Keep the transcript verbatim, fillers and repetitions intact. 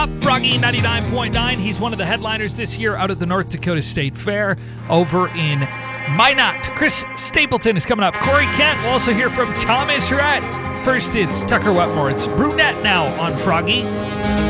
Froggy ninety-nine point nine. He's one of the headliners this year out at the North Dakota State Fair over in Minot. Chris Stapleton is coming up. Corey Kent. We'll also hear from Thomas Rhett. First, it's Tucker Wetmore. It's Brunette now on Froggy.